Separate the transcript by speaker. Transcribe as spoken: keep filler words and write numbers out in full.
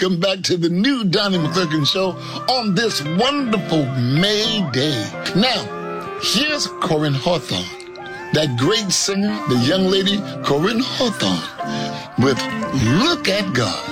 Speaker 1: welcome back to the new Donnie McClurkin Show on this wonderful May Day. Now, here's Corinne Hawthorne, that great singer, the young lady Corinne Hawthorne, with Look at God.